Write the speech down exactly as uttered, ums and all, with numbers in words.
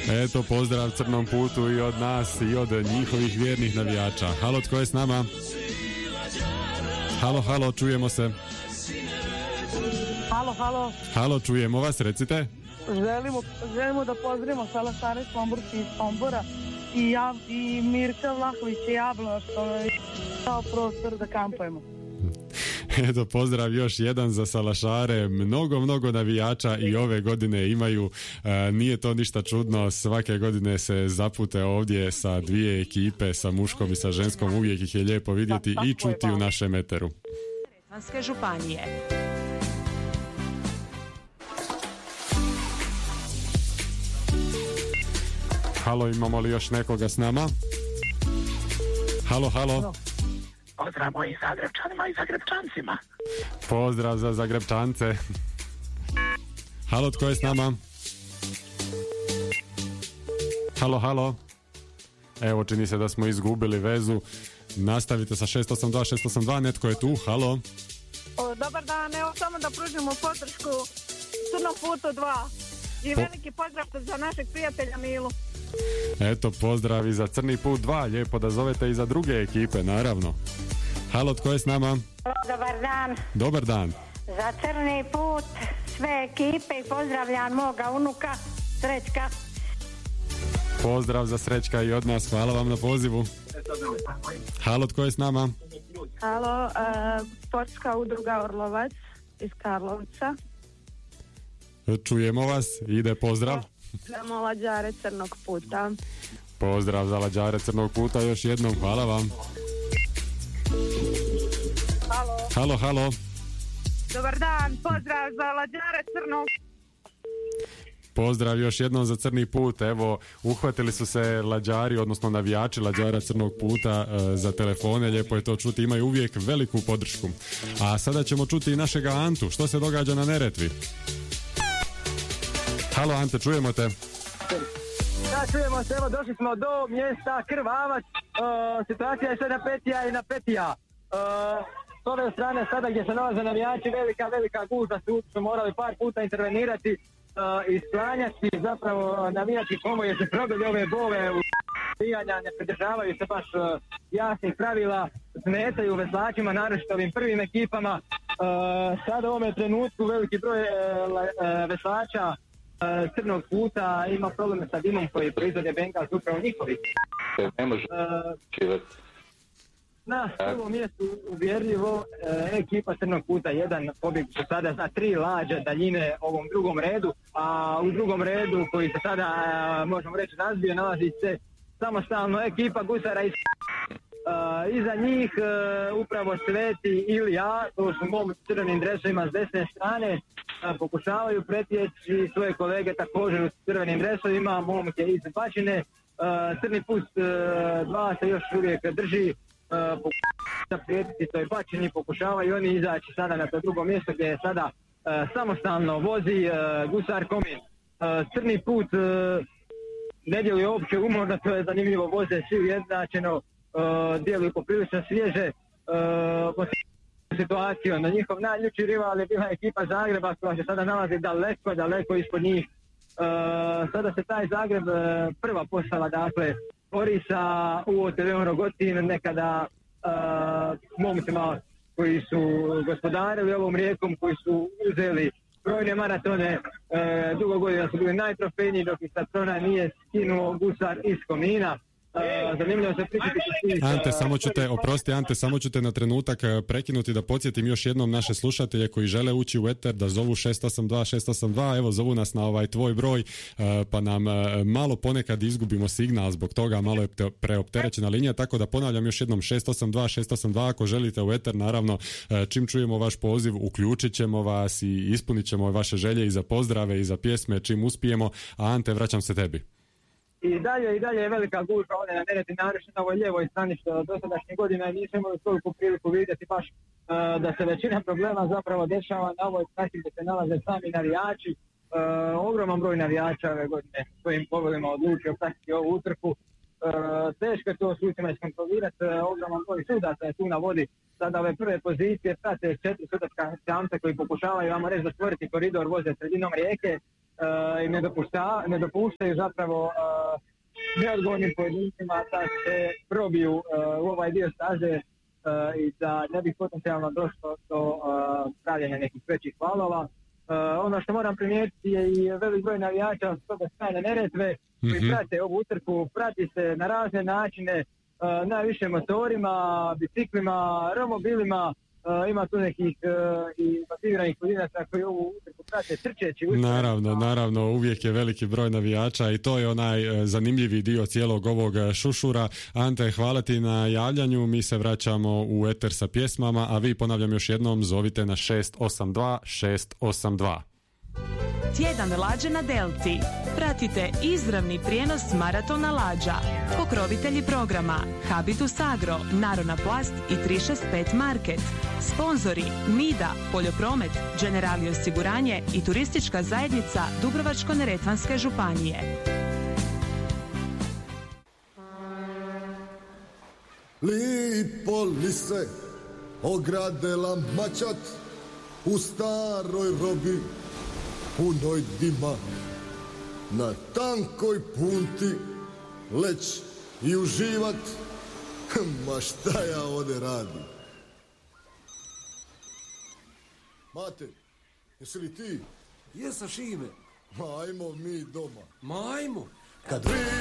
Eto, pozdrav Crnom putu i od nas i od njihovih vjernih navijača. Halo, tko je s nama? Halo, halo, čujemo se. Halo, halo. Halo, čujemo vas, recite. Želimo, želimo da pozdravimo Salašare Somborci iz Sombora i, ja, i Mirka Vlahović i Jablana što je dao prostor da kampujemo. Eto, pozdrav još jedan za Salašare, mnogo, mnogo navijača i ove godine imaju, e, nije to ništa čudno, svake godine se zapute ovdje sa dvije ekipe, sa muškom i sa ženskom, uvijek ih je lijepo vidjeti i čuti u našem eteru. Neretvanske županije. Halo, imamo li još nekoga s nama? Halo, halo. Pozdrav mojim Zagrebčanima i Zagrebčancima. Pozdrav za Zagrebčance. Halo, tko je s nama? Halo, halo. Evo, čini se da smo izgubili vezu. Nastavite sa šest osam dva šest osam dva, netko je tu, halo. O, dobar dan, evo samo da pružimo podršku Crnom putu dva. I Po... veliki pozdrav za našeg prijatelja Milu. Eto, pozdrav i za Crni put dva, lijepo da zovete i za druge ekipe, naravno. Halo, tko je s nama? Dobar dan. Dobar dan. Za Crni put sve ekipe i pozdravljam moga unuka Srećka. Pozdrav za Srećka i od nas, hvala vam na pozivu. Halo, tko je s nama? Halo, uh, sportska udruga Orlovac iz Karlovca. Čujemo vas, ide pozdrav. Za Lađare Crnog puta. Pozdrav za Lađare Crnog puta još jednom, hvala vam. Halo. Halo, halo. Dobar dan, pozdrav za Lađare Crnog. Pozdrav još jednom za Crni put. Evo, uhvatili su se Lađari, odnosno navijači Lađara Crnog puta e, za telefone, lijepo je to čuti, imaju uvijek veliku podršku. A sada ćemo čuti i našega Antu, što se događa na Neretvi. Halo Ante, čujemo te. Da, čujemo se, evo došli smo do mjesta Krvavac, uh, situacija je sve napetija i napetija. Uh, s ove strane sada gdje se nalaze navijači, velika, velika gužva, su, su morali par puta intervenirati uh, i sklanjati, zapravo navijači konvoje se probili ove bove u navijanja, ne pridržavaju se baš uh, jasnih pravila, smetaju veslačima, naročito ovim prvim ekipama. Uh, sada u ovome trenutku veliki broj uh, uh, veslača Uh, Crnog puta ima probleme sa dimom koji proizvode Bengals, upravo njihovi. Ne može čivati. Uh, na prvom mjestu uvjerljivo uh, ekipa Crnog puta jedan pobjeg su sada na tri lađe daljine ovom drugom redu, a u drugom redu koji se sada uh, možemo reći razbio nalazi se samostalno ekipa Gusara iz Uh, iza njih uh, upravo Sveti Ilija, to su mom crvenim dresovima s desne strane, uh, pokušavaju pretjeći svoje kolege također u crvenim dresovima, momak je iz Bačine, uh, Crni put dva uh, se još uvijek drži, uh, pokušava prijetiti toj Bačini, pokušavaju oni izaći sada na to drugo mjesto gdje je sada uh, samostalno vozi uh, Gusar Komin. Uh, Crni put uh, ne djeluje uopće umorno, to je zanimljivo, voze svi ujednačeno. Uh, djeluju poprilično svježe uh, situaciju. Na njihov najljuči rival je bila ekipa Zagreba koja se sada nalazi daleko, daleko ispod njih. Uh, sada se taj Zagreb uh, prva postava, dakle, bori sa U O T V-om Rogotin, nekada uh, momcima koji su gospodarili ovom rijekom, koji su uzeli brojne maratone, uh, dugo godina su bili najtrofejniji, dok i Satrona nije skinuo Gusar iz Komina. Uh, zanimljivo se pričati. Ante, samo ću te, oprosti Ante, samo ću te na trenutak prekinuti da podsjetim još jednom naše slušatelje koji žele ući u eter da zovu šest osam dva šest osam dva, evo zovu nas na ovaj tvoj broj, pa nam malo ponekad izgubimo signal, zbog toga malo je preopterećena linija, tako da ponavljam još jednom šest osam dva šest osam dva ako želite u eter, naravno čim čujemo vaš poziv uključit ćemo vas i ispunit ćemo vaše želje i za pozdrave i za pjesme čim uspijemo, a Ante, vraćam se tebi. I dalje i dalje je velika gužva ovdje na Neretvi, naročito na ovoj lijevoj strani, što dosadašnje godine nismo imali toliko priliku vidjeti baš uh, da se većina problema zapravo dešava na ovoj strani gdje se nalaze sami navijači. Uh, ogroman broj navijača ove godine svojim pogodima odlučio pratiti ovu utrku. Uh, teško je to s ulicama iskontrolirati, uh, ogroman broj sudaca je tu na vodi. Sada ove prve pozicije prate četiri sudačka samca koji pokušavaju, vamo reći, zatvoriti koridor, voze sredinom rijeke. uh, im ne, dopušta, ne dopuštaju zapravo uh, neodgovornim pojedincima da se probiju uh, u ovaj dio staze uh, i da ne bi potencijalno došlo do uh, pravljenja nekih većih valova. Uh, ono što moram primijetiti je i velik broj navijača s toga strane Neretve koji mm-hmm. prate ovu utrku, prati se na razne načine, uh, najviše motorima, biciklima, romobilima. Uh, ima tu nekih uh, i motiviranih pojedinaca koji ovu utrku prate trčeći. Naravno, naravno, uvijek je veliki broj navijača i to je onaj uh, zanimljivi dio cijelog ovog uh, šušura. Ante, hvala ti na javljanju, mi se vraćamo u eter sa pjesmama, a vi, ponavljam još jednom, zovite na šest osam dva šest osam dva. Tjedan Lađa na Delti. Pratite izravni prijenos Maratona Lađa. Pokrovitelji programa Habitus Agro, Narona Plast i tri šest pet Market. Sponzori Mida, Poljopromet, Generali osiguranje i Turistička zajednica Dubrovačko-neretvanske županije. Lipo li se ogradela mačat u staroj robi punoj dima, na tankoj punti leć i uživat, ma šta ja ovdje radim? Mate, jesi li ti? Jesam, Šime. Ma ajmo mi doma. Ma ajmo. Kad vi